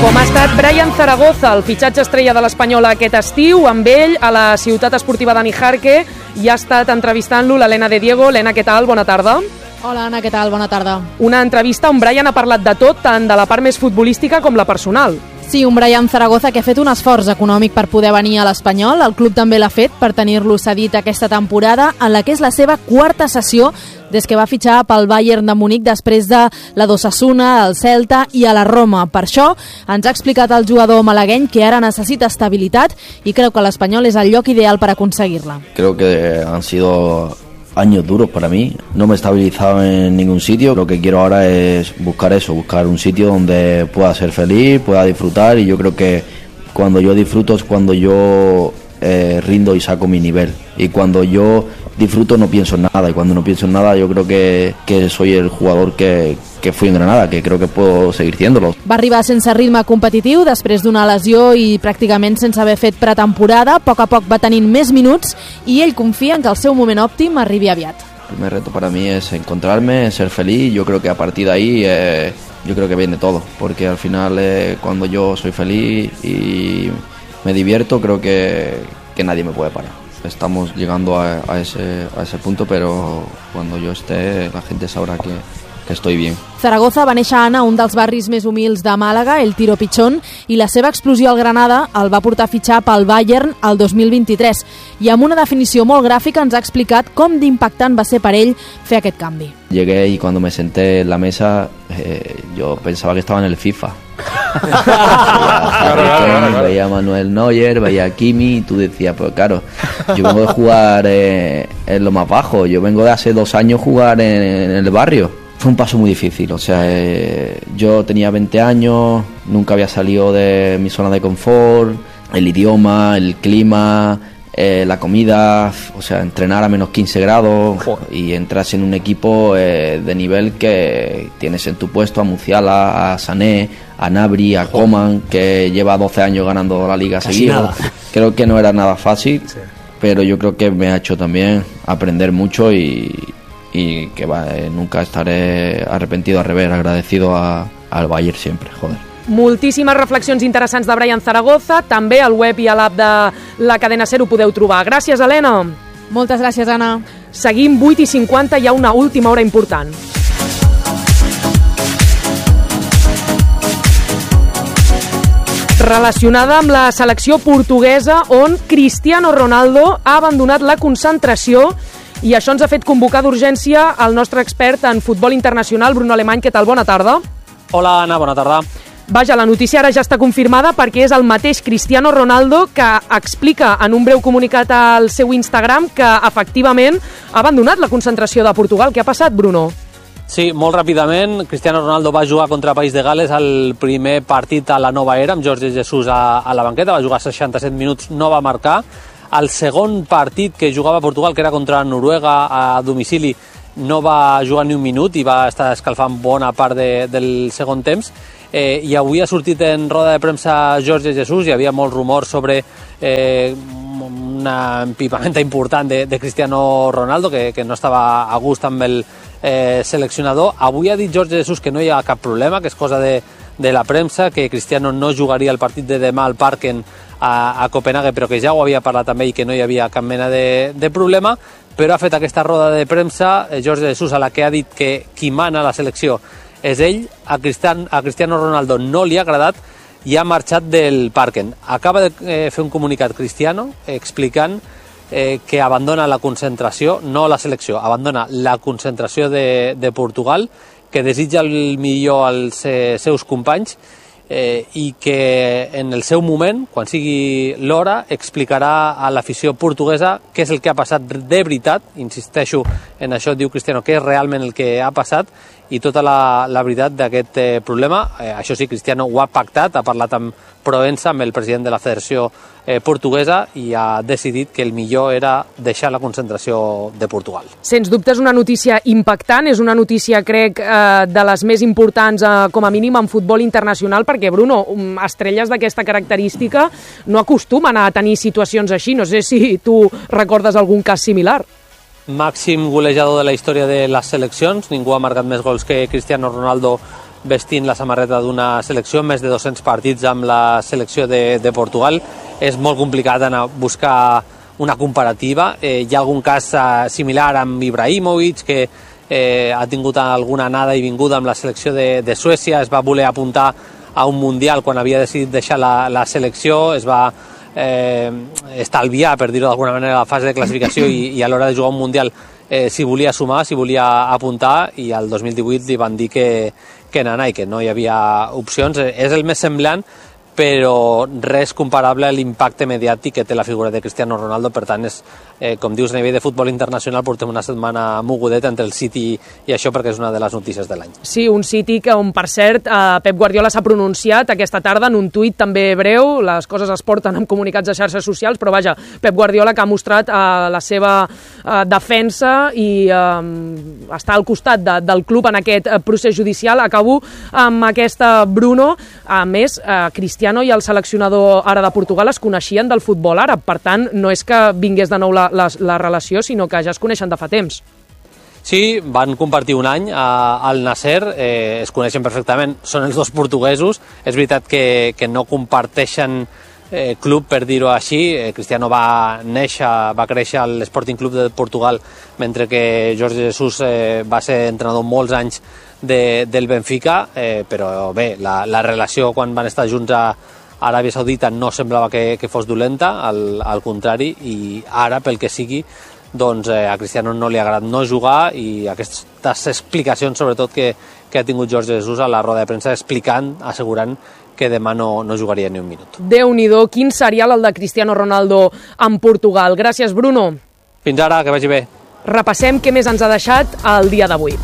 Com ha estat Brian Zaragoza, el fitxatge estrella de l'Espanyola aquest estiu, amb ell a la ciutat esportiva de Nijarque, i ha estat entrevistant-lo l'Helena de Diego. Helena, què tal? Bona tarda. Hola, Anna, què tal? Bona tarda. Una entrevista on Brian ha parlat de tot, tant de la part més futbolística com la personal. Sí, un Brian Zaragoza que ha fet un esforç econòmic per poder venir a l'Espanyol. El club també l'ha fet per tenir-lo cedit aquesta temporada, en la que és la seva quarta sessió des que va fitxar pel Bayern de Munic després de la d'Osasuna, el Celta i a la Roma. Per això ens ha explicat el jugador malagueny que ara necessita estabilitat i creu que l'Espanyol és el lloc ideal per aconseguir-la. Creo que han sido años duros para mí, no me he estabilizado en ningún sitio. Lo que quiero ahora es buscar eso, buscar un sitio donde pueda ser feliz, pueda disfrutar, y yo creo que cuando yo disfruto es cuando yo rindo y saco mi nivel, y cuando yo disfruto no pienso en nada, y cuando no pienso en nada yo creo que soy el jugador que fui en Granada, que creo que puedo seguir siéndolo. Va arribar sense ritme competitiu després d'una lesió i pràcticament sense haver fet pretemporada. A poc va tenint més minuts i ell confia en que el seu moment òptim arribi aviat. El primer reto para mí es encontrarme, ser feliz. Yo creo que a partir de ahí yo creo que viene todo, porque al final cuando yo soy feliz y me divierto, creo que nadie me puede parar. Estamos llegando a ese punto, pero cuando yo esté la gente sabrá que estoy bien. Zaragoza va néixer a Anna, un dels barris més humils de Màlaga, el Tiro Pichón, i la seva explosió al Granada el va portar a fitxar pel Bayern el 2023. I amb una definició molt gràfica ens ha explicat com d'impactant va ser per ell fer aquest canvi. Llegué y cuando me senté en la mesa yo pensaba que estaba en el FIFA. Veía a Manuel Neuer, veía a Kimi, y tú decías, pues claro, yo vengo de jugar en lo más bajo, yo vengo de hace 2 años jugar en el barrio. Fue un paso muy difícil, o sea, yo tenía 20 años, nunca había salido de mi zona de confort, el idioma, el clima, la comida, o sea, entrenar a menos 15 grados y entras en un equipo de nivel que tienes en tu puesto a Musiala, a Sané, a Gnabry, a Coman, que lleva 12 años ganando la liga seguido. Creo que no era nada fácil, pero yo creo que me ha hecho también aprender mucho y que nunca estaré arrepentido, al revés, agradecido al Bayern siempre, joder. Moltíssimes reflexions interessants de Brian Zaragoza, també al web i a l'app de la Cadena SER ho podeu trobar. Gràcies, Helena. Moltes gràcies, Anna. Seguim 8:50, hi ha una última hora important. Relacionada amb la selecció portuguesa, on Cristiano Ronaldo ha abandonat la concentració, i això ens ha fet convocar d'urgència el nostre expert en futbol internacional, Bruno Alemany. Què tal? Bona tarda. Hola, Anna, bona tarda. Vaja, la notícia ara ja està confirmada perquè és el mateix Cristiano Ronaldo que explica en un breu comunicat al seu Instagram que efectivament ha abandonat la concentració de Portugal. Què ha passat, Bruno? Sí, molt ràpidament, Cristiano Ronaldo va jugar contra País de Gales el primer partit a la nova era, amb Jorge Jesus a la banqueta, va jugar 67 minuts, no va marcar. El segon partit que jugava Portugal, que era contra Noruega a domicili, no va jugar ni un minut i va estar escalfant bona part del segon temps. I avui ha sortit en roda de premsa Jorge Jesus, hi havia molts rumors sobre un empipament important de Cristiano Ronaldo, que no estava a gust amb el seleccionador. Avui ha dit Jorge Jesus que no hi ha cap problema, que és cosa de la premsa, que Cristiano no jugaria el partit de demà al Parken a Copenhague, però que ja ho havia parlat també i que no hi havia cap mena de problema, però ha fet aquesta roda de premsa Jorge Jesus, a la que ha dit que qui mana a la selecció és ell. A Cristiano Ronaldo no li ha agradat i ha marxat del Parken. Acaba de fer un comunicat Cristiano explicant que abandona la concentració, no la selecció, abandona la concentració de Portugal, que desitja el millor als seus companys i que en el seu moment, quan sigui l'hora, explicarà a l'afició portuguesa què és el que ha passat de veritat. Insisteixo en això, diu Cristiano, que és realment el que ha passat i tota la veritat d'aquest problema. Això sí, Cristiano ho ha pactat, ha parlat amb Proença, amb el president de la Federació Portuguesa, i ha decidit que el millor era deixar la concentració de Portugal. Sens dubte és una notícia impactant, és una notícia, crec, de les més importants, com a mínim, en futbol internacional, perquè, Bruno, estrelles d'aquesta característica no acostumen a tenir situacions així. No sé si tu recordes algun cas similar. Màxim golejador de la història de les seleccions, ningú ha marcat més gols que Cristiano Ronaldo vestint la samarreta d'una selecció, més de 200 partits amb la selecció de Portugal. És molt complicat anar a buscar una comparativa. Hi ha algun cas similar amb Ibrahimovic, que ha tingut alguna anada i vinguda amb la selecció de Suècia, es va voler apuntar a un Mundial quan havia decidit deixar la selecció, es va estalviar, per dir-ho d'alguna manera, la fase de classificació i a l'hora de jugar un Mundial s'hi volia sumar, s'hi volia apuntar, i al 2018 li van dir que n'anà i que no hi havia opcions. És el més semblant, però res comparable a l'impacte mediàtic que té la figura de Cristiano Ronaldo. Per tant, és, com dius, a nivell de futbol internacional portem una setmana mogudeta entre el City i això, perquè és una de les notícies de l'any. Sí, un City que, on per cert, Pep Guardiola s'ha pronunciat aquesta tarda en un tuit també breu. Les coses es porten amb comunicats de xarxes socials, però vaja, Pep Guardiola que ha mostrat la seva defensa i està al costat del club en aquest procés judicial. Acabo amb aquesta, Bruno. A més, Cristiano i el seleccionador ara de Portugal es coneixien del futbol àrab, per tant, no és que vingués de nou la relació, sinó que ja es coneixen de fa temps. Sí, van compartir un any al Nasser, es coneixen perfectament, són els dos portuguesos. És veritat que no comparteixen club, per dir-ho així. Cristiano va créixer a l'Sporting Club de Portugal, mentre que Jorge Jesus va ser entrenador molts anys del Benfica, però bé, la relació quan van estar junts a Aràbia Saudita no semblava que fos dolenta, al contrari, i ara, pel que sigui, doncs a Cristiano no li ha agradat no jugar, i aquestes explicacions, sobretot, que ha tingut Jorge Jesus a la roda de premsa, assegurant que demà no jugaria ni un minut. Déu-n'hi-do, quin serial el de Cristiano Ronaldo en Portugal. Gràcies, Bruno. Fins ara, que vagi bé. Repassem què més ens ha deixat el dia d'avui.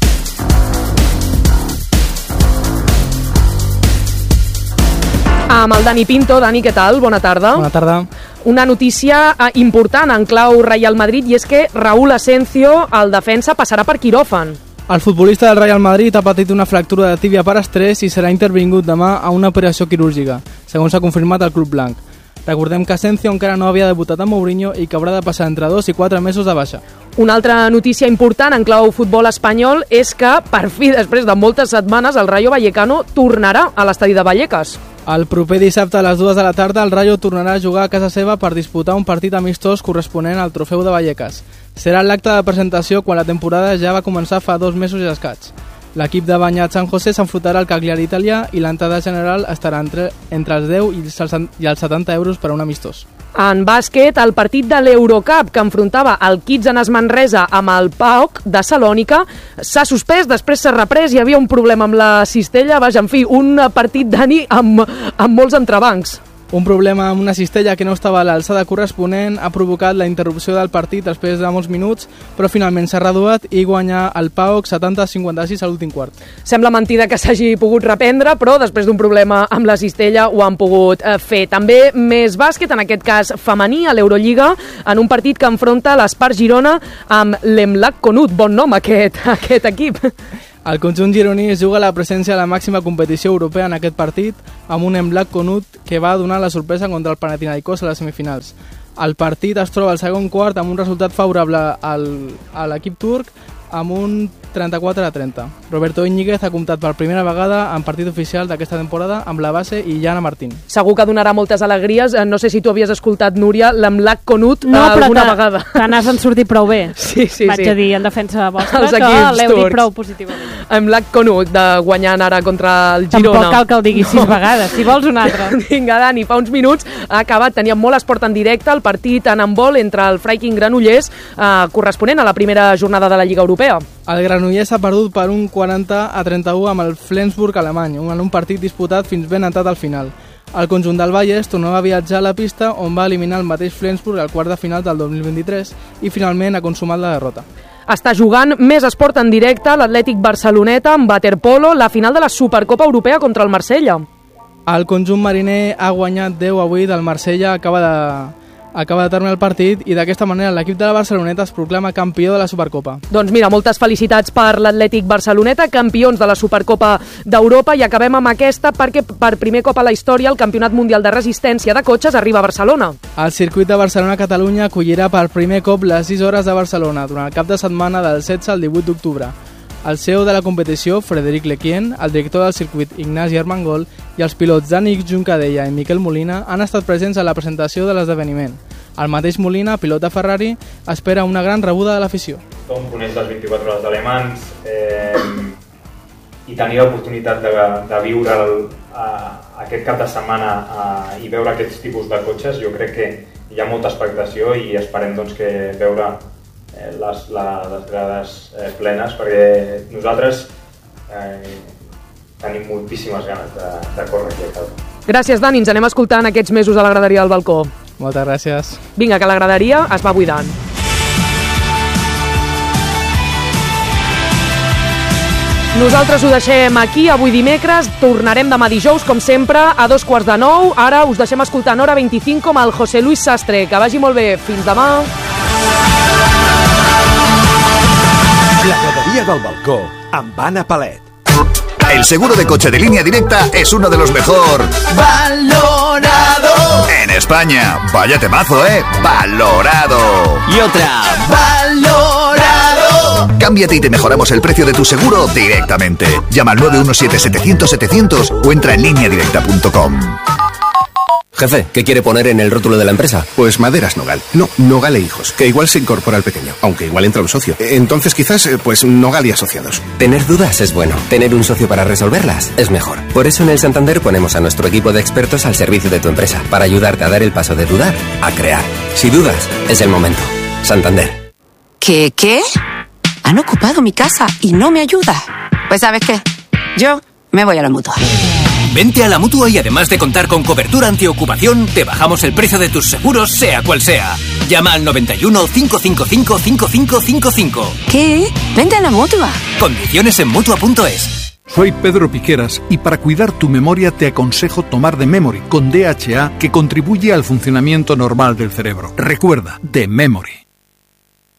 Amb el Dani Pinto. Dani, què tal? Bona tarda. Bona tarda. Una notícia important en clau Real Madrid, i és que Raúl Asensio, el defensa, passarà per quiròfan. El futbolista del Real Madrid ha patit una fractura de tíbia per estrès i serà intervingut demà a una operació quirúrgica, segons s'ha confirmat al club blanc. Recordem que Asensio encara no havia debutat amb Mourinho i que haurà de passar entre 2 i 4 mesos de baixa. Una altra notícia important en clau futbol espanyol és que, per fi, després de moltes setmanes, el Rayo Vallecano tornarà a l'estadi de Vallecas. El proper dissabte a les 2 de la tarda el Rayo tornarà a jugar a casa seva per disputar un partit amistós corresponent al Trofeu de Vallecas. Serà l'acte de presentació quan la temporada ja va començar fa 2 mesos i escaig. L'equip de Banyat San José s'enfrontarà al Cagliari italià i l'entrada general estarà entre els 10 i els 70 euros per a un amistós. En bàsquet, el partit de l'Eurocup que enfrontava el Kitsanes Manresa amb el PAOK de Salònica s'ha suspès, després s'ha reprès, hi havia un problema amb la cistella, vaja, en fi, un partit, Dani, amb molts entrebancs. Un problema amb una cistella que no estava a l'alçada corresponent ha provocat la interrupció del partit després de molts minuts, però finalment s'ha reduït i guanyar el PAOK 70-56 a l'últim quart. Sembla mentida que s'hagi pogut reprendre, però després d'un problema amb la cistella ho han pogut fer. També més bàsquet, en aquest cas femení, a l'Eurolliga, en un partit que enfronta l'Espart Girona amb l'Emlak Conut. Bon nom, aquest equip. El conjunt gironí juga la presència a la màxima competició europea en aquest partit amb un Emlak Conut que va donar la sorpresa contra el Panathinaikos a les semifinals. El partit es troba al segon quart amb un resultat favorable a l'equip turc amb un 34-30. Roberto Íñiguez ha comptat per primera vegada en partit oficial d'aquesta temporada amb la base i Jana Martín. Segur que donarà moltes alegries. No sé si tu havies escoltat, Núria, l'Emlak Conut alguna vegada. No, però te n'has sortit prou bé. Sí. Vaig a dir en defensa vostra els que l'heu dit prou positivament. Emlak Conut, guanyant ara contra el Girona. Tampoc cal que el digui 6 vegades, si vols un altre. Vinga, Dani, fa uns minuts ha acabat, teníem molt esport en directe, el partit en handbol entre el Freiking Granollers, corresponent a la primera jornada de la Lliga Europea. El Granollers ha perdut per un 40-31 amb el Flensburg alemany, en un partit disputat fins ben entrat al final. El conjunt del Valles tornava a viatjar a la pista on va eliminar el mateix Flensburg al quart de final del 2023 i finalment ha consumat la derrota. Està jugant més esport en directe l'Atlètic Barceloneta amb waterpolo, la final de la Supercopa Europea contra el Marsella. El conjunt mariner ha guanyat 10-8 del Marsella, acaba de terminar el partit i d'aquesta manera l'equip de la Barceloneta es proclama campió de la Supercopa. Doncs mira, moltes felicitats per l'Atlètic Barceloneta, campions de la Supercopa d'Europa, i acabem amb aquesta perquè per primer cop a la història el Campionat Mundial de Resistència de Cotxes arriba a Barcelona. El circuit de Barcelona-Catalunya acollirà per primer cop les 6 hores de Barcelona durant el cap de setmana del 16 al 18 d'octubre. El CEO de la competició, Frederic Lequien, el director del circuit, Ignasi Armengol, i els pilots Dani Juncadella i Miquel Molina han estat presents a la presentació de l'esdeveniment. El mateix Molina, pilot de Ferrari, espera una gran rebuda de l'afició. Tom coneix les 24 hores d'alemans i tenir l'oportunitat de viure aquest cap de setmana i veure aquests tipus de cotxes, jo crec que hi ha molta expectació i esperem que veure les grades plenes, perquè nosaltres tenim moltíssimes ganes de córrer aquí a casa. Gràcies, Dani. Ens anem escoltant aquests mesos a la graderia del balcó. Moltes gràcies. Vinga, que la graderia es va buidant. Nosaltres ho deixem aquí avui dimecres. Tornarem demà dijous, com sempre, a 8:45. Ara us deixem escoltant Hora 25 amb el José Luis Sastre. Que vagi molt bé. Fins demà. La gradería del balcó amb Anna Palet. El seguro de coche de Línea Directa es uno de los mejor valorado en España. Vaya temazo, ¿eh? Valorado. Y otra. Valorado. Cámbiate y te mejoramos el precio de tu seguro directamente. Llama al 917-700-700 o entra en lineadirecta.com. Jefe, ¿qué quiere poner en el rótulo de la empresa? Pues Maderas Nogal. No, Nogal e Hijos, que igual se incorpora al pequeño, aunque igual entra un socio. Entonces quizás, pues Nogal y Asociados. Tener dudas es bueno. Tener un socio para resolverlas es mejor. Por eso en el Santander ponemos a nuestro equipo de expertos al servicio de tu empresa, para ayudarte a dar el paso de dudar a crear. Si dudas, es el momento. Santander. ¿Qué? Han ocupado mi casa y no me ayuda. Pues ¿sabes qué? Yo me voy a la Mutua. Vente a la Mutua y además de contar con cobertura antiocupación, te bajamos el precio de tus seguros, sea cual sea. Llama al 91 555 5555. ¿Qué? Vente a la Mutua. Condiciones en Mutua.es. Soy Pedro Piqueras y para cuidar tu memoria te aconsejo tomar The Memory con DHA, que contribuye al funcionamiento normal del cerebro. Recuerda, The Memory.